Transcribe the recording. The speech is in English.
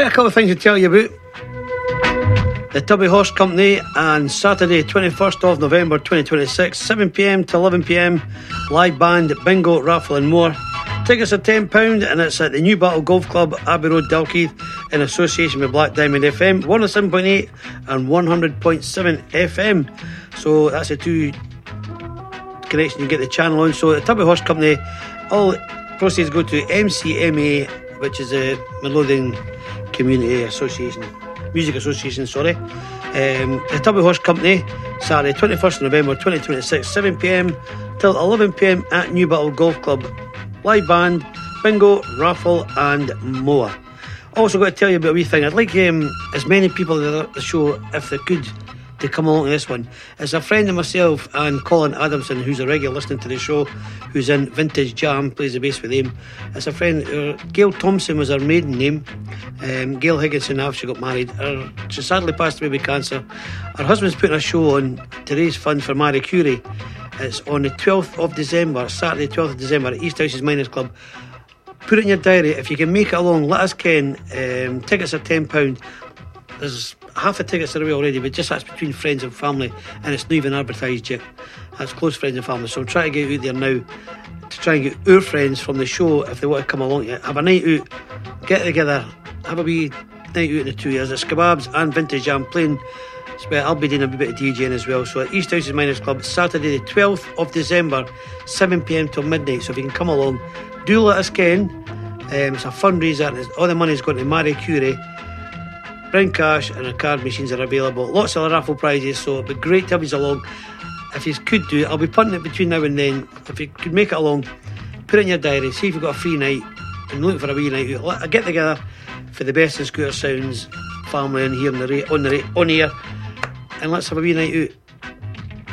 Right, a couple of things to tell you about. The Tubby Horse Company on Saturday 21st of November 2026, 7pm to 11pm, live band, bingo, raffle and more. Tickets are £10 and it's at the New Battle Golf Club, Abbey Road, Dalkeith, in association with Black Diamond FM, 107.8 and 100.7 FM. So that's the two connections you get the channel on. So the Tubby Horse Company, all proceeds go to MCMA, which is a Midlothian Community Association, Music Association, sorry. The Tubby Horse Company, Saturday 21st November 2026, 7pm till 11pm at New Battle Golf Club. Live band, bingo, raffle and more. Also got to tell you about a wee thing. I'd like as many people at the show, if they could, to come along to this one. It's a friend of myself and Colin Adamson, who's a regular listening to the show, who's in Vintage Jam, plays the bass with him. It's a friend, Gail Thompson was her maiden name. Gail Higginson, after she got married, she sadly passed away with cancer. Her husband's putting a show on to raise funds for Marie Curie. It's on the 12th of December, Saturday 12th of December at East Houses Miners Club. Put it in your diary. If you can make it along, let us ken. Tickets are £10. There's half the tickets are away already, but just that's between friends and family, and it's not even advertised yet. That's close friends and family. So I'm trying to get out there now to try and get our friends from the show, if they want to come along, have a night out, get together, have a wee night out in the 2 years. It's kebabs and Vintage Jam playing. I'll be doing a bit of DJing as well. So at East Houses Miners Club, Saturday the 12th of December, 7pm till midnight. So if you can come along, do let us ken. It's a fundraiser and all the money's going to Marie Curie. Brown cash and our card machines are available. Lots of raffle prizes, so it'd be great to have you along. If you could do it, I'll be punting it between now and then. If you could make it along, put it in your diary, see if you've got a free night and look for a wee night out. Get together for the best of Scooter Sounds family in here on air, and let's have a wee night out.